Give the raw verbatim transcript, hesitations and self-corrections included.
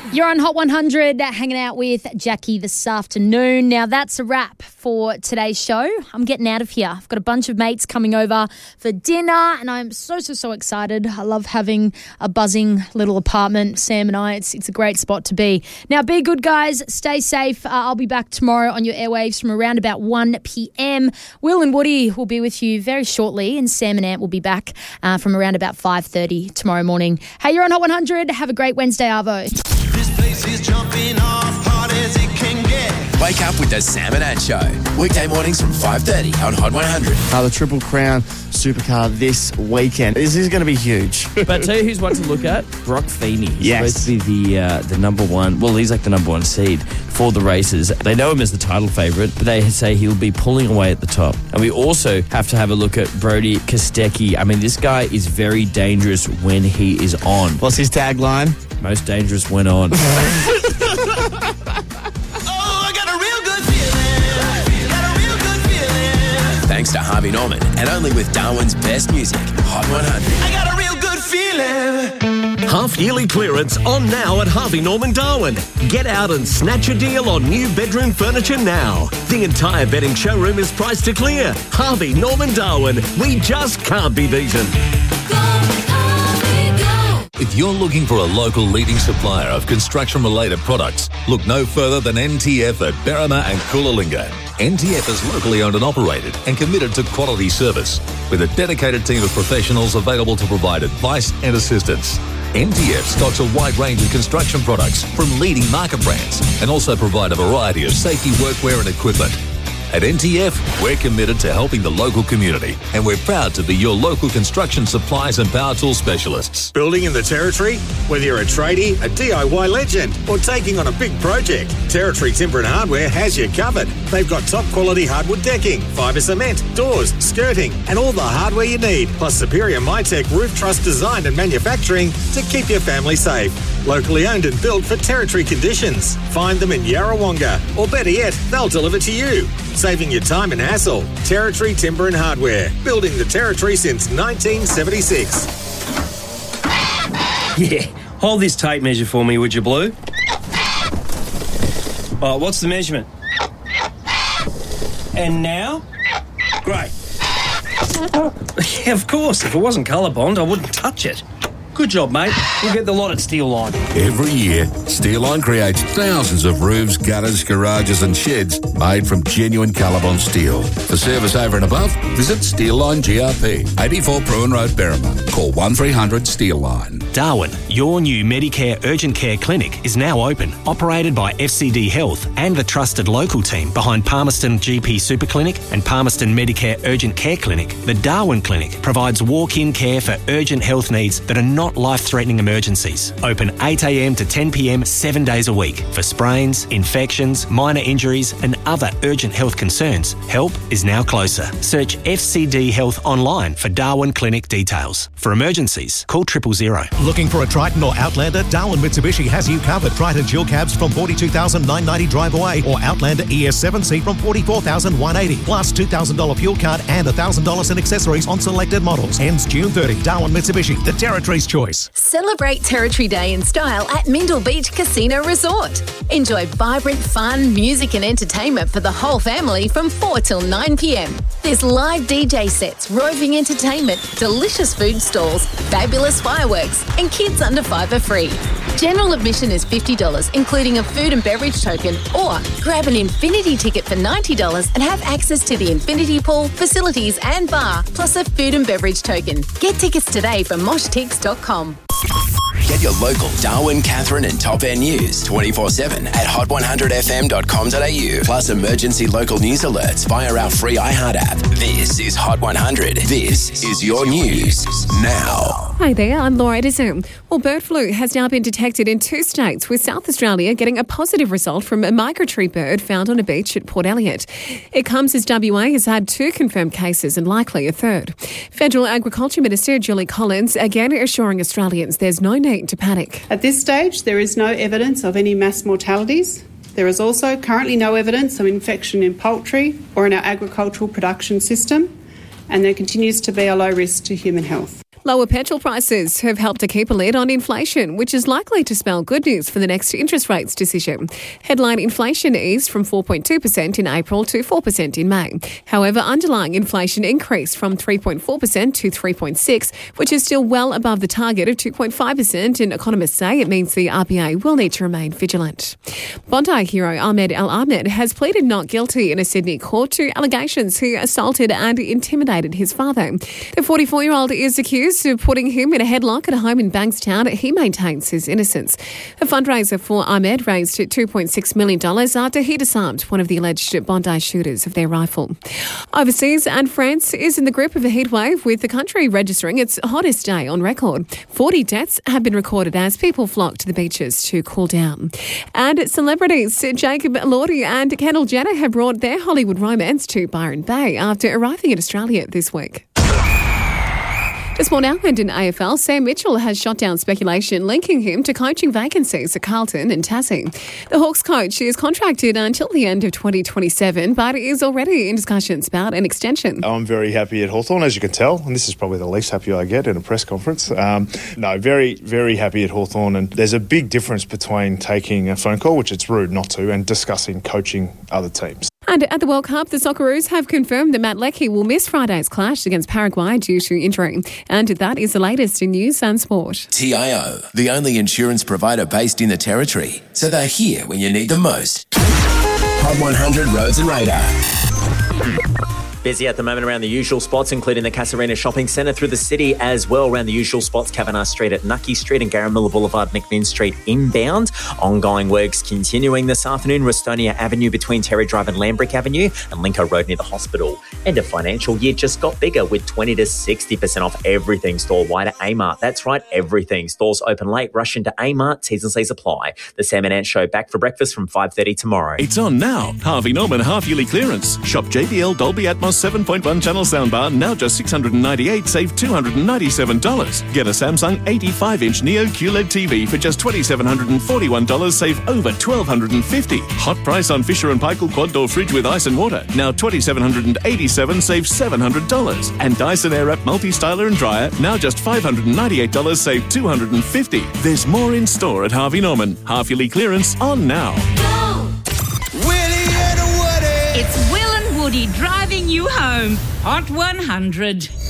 You're on Hot one hundred, hanging out with Jackie this afternoon. Now, that's a wrap for today's show. I'm getting out of here. I've got a bunch of mates coming over for dinner, and I'm so, so, so excited. I love having a buzzing little apartment, Sam and I. It's, it's a great spot to be. Now, be good, guys. Stay safe. Uh, I'll be back tomorrow on your airwaves from around about one p.m. Will and Woody will be with you very shortly, and Sam and Ant will be back uh, from around about five thirty tomorrow morning. Hey, you're on Hot one hundred. Have a great Wednesday, Arvo. This place is jumping off hard as it can get. Wake up with the Sam and Ant Show. Weekday mornings from five thirty on Hot one hundred. Uh, the Triple Crown Supercar this weekend. This is going to be huge. But tell you who's one to look at? Brock Feeney. He's Yes. supposed to be the, uh, the number one. Well, he's like the number one seed for the races. They know him as the title favourite, but they say he'll be pulling away at the top. And we also have to have a look at Brody Kostecki. I mean, this guy is very dangerous when he is on. What's his tagline? Most dangerous when on. Thanks to Harvey Norman, and only with Darwin's best music, Hot one hundred. I got a real good feeling. Half-yearly clearance on now at Harvey Norman Darwin. Get out and snatch a deal on new bedroom furniture now. The entire bedding showroom is priced to clear. Harvey Norman Darwin. We just can't be beaten. If you're looking for a local leading supplier of construction-related products, look no further than N T F at Berrima and Coolalingga. N T F is locally owned and operated and committed to quality service, with a dedicated team of professionals available to provide advice and assistance. N T F stocks a wide range of construction products from leading market brands and also provide a variety of safety workwear and equipment. At N T F, we're committed to helping the local community, and we're proud to be your local construction supplies and power tool specialists. Building in the Territory? Whether you're a tradie, a D I Y legend, or taking on a big project, Territory Timber and Hardware has you covered. They've got top quality hardwood decking, fibre cement, doors, skirting, and all the hardware you need, plus superior MyTech roof truss design and manufacturing to keep your family safe. Locally owned and built for Territory conditions. Find them in Yarrawonga, or better yet, they'll deliver to you, saving you time and hassle. Territory Timber and Hardware, building the Territory since nineteen seventy-six. Yeah, hold this tape measure for me, would you, Blue? Oh, what's the measurement? And now? Great. Yeah, of course. If it wasn't colour bond, I wouldn't touch it. Good job, mate. We'll get the lot at Steel Line. Every year, Steel Line creates thousands of roofs, gutters, garages and sheds made from genuine Colorbond steel. For service over and above, visit Steel Line G R P, eighty-four Bruin Road, Berrima. Call one three hundred Steel Line. Darwin, your new Medicare Urgent Care Clinic is now open, operated by F C D Health and the trusted local team behind Palmerston G P Super Clinic and Palmerston Medicare Urgent Care Clinic. The Darwin Clinic provides walk-in care for urgent health needs that are not life-threatening emergencies. Open eight a.m. to ten p.m. seven days a week for sprains, infections, minor injuries and other urgent health concerns. Help is now closer. Search F C D Health online for Darwin Clinic details. For emergencies, call triple zero. Looking for a Triton or Outlander? Darwin Mitsubishi has you covered. Triton dual cabs from forty-two thousand nine hundred ninety drive away, or Outlander E S seven C from forty-four thousand one hundred eighty, plus two thousand dollars fuel card and one thousand dollars in accessories on selected models. Ends June thirtieth. Darwin Mitsubishi, the Territory's choice. Celebrate Territory Day in style at Mindle Beach Casino Resort. Enjoy vibrant fun, music and entertainment for the whole family from four till nine p.m. There's live D J sets, roving entertainment, delicious food stalls, fabulous fireworks and kids under five are free. General admission is fifty dollars, including a food and beverage token, or grab an Infinity ticket for ninety dollars and have access to the Infinity Pool, facilities and bar, plus a food and beverage token. Get tickets today from mosh tix dot com. Get your local Darwin, Catherine and Top End news twenty-four seven at hot one hundred f m dot com dot a u. Plus emergency local news alerts via our free iHeart app. This is Hot one hundred. This is your news now. Hi there, I'm Laura Edison. Well, bird flu has now been detected in two states, with South Australia getting a positive result from a migratory bird found on a beach at Port Elliot. It comes as W A has had two confirmed cases and likely a third. Federal Agriculture Minister Julie Collins again assuring Australians there's no need to panic. At this stage, there is no evidence of any mass mortalities. There is also currently no evidence of infection in poultry or in our agricultural production system, and there continues to be a low risk to human health. Lower petrol prices have helped to keep a lid on inflation, which is likely to spell good news for the next interest rates decision. Headline inflation eased from four point two percent in April to four percent in May. However, underlying inflation increased from three point four percent to three point six percent, which is still well above the target of two point five percent, and economists say it means the R B A will need to remain vigilant. Bondi hero Ahmed El Ahmed has pleaded not guilty in a Sydney court to allegations he assaulted and intimidated his father. The forty-four-year-old is accused of putting him in a headlock at a home in Bankstown. He maintains his innocence. A fundraiser for Ahmed raised two point six million dollars after he disarmed one of the alleged Bondi shooters of their rifle. Overseas, and France is in the grip of a heatwave, with the country registering its hottest day on record. forty deaths have been recorded as people flock to the beaches to cool down. And celebrities Jacob Elordi and Kendall Jenner have brought their Hollywood romance to Byron Bay after arriving in Australia this week. Just more now, and in A F L, Sam Mitchell has shot down speculation linking him to coaching vacancies at Carlton and Tassie. The Hawks coach is contracted until the end of twenty twenty-seven, but is already in discussions about an extension. I'm very happy at Hawthorn, as you can tell, and this is probably the least happy I get in a press conference. Um, no, very, very happy at Hawthorn, and there's a big difference between taking a phone call, which it's rude not to, and discussing coaching other teams. And at the World Cup, the Socceroos have confirmed that Matt Leckie will miss Friday's clash against Paraguay due to injury. And that is the latest in news and sport. T I O, the only insurance provider based in the Territory, so they're here when you need them most. Hot one hundred Roads and Radar. Busy at the moment around the usual spots, including the Casuarina Shopping Centre, through the city as well. Around the usual spots, Kavanagh Street at Nucky Street and Garramilla Boulevard, McMinn Street inbound. Ongoing works continuing this afternoon. Restonia Avenue between Terry Drive and Lambrick Avenue, and Lincoln Road near the hospital. End of financial year just got bigger with twenty to sixty percent off everything store-wide at A-Mart. That's right, everything. Stores open late. Rush into A-Mart. T's and C's apply. The Sam and Ant Show back for breakfast from five thirty tomorrow. It's on now. Harvey Norman half-yearly clearance. Shop J B L Dolby Atmos seven point one channel soundbar, now just six hundred ninety-eight dollars, save two hundred ninety-seven dollars. Get a Samsung eighty-five inch Neo Q L E D T V for just two thousand seven hundred forty-one dollars, save over one thousand two hundred fifty dollars. Hot price on Fisher and Paykel quad door fridge with ice and water, now two thousand seven hundred eighty-seven dollars, save seven hundred dollars. And Dyson Airwrap multi-styler and dryer, now just five hundred ninety-eight dollars, save two hundred fifty dollars. There's more in store at Harvey Norman. Half-yearly clearance on now. It's Will and Woody driving you home. Hot one hundred.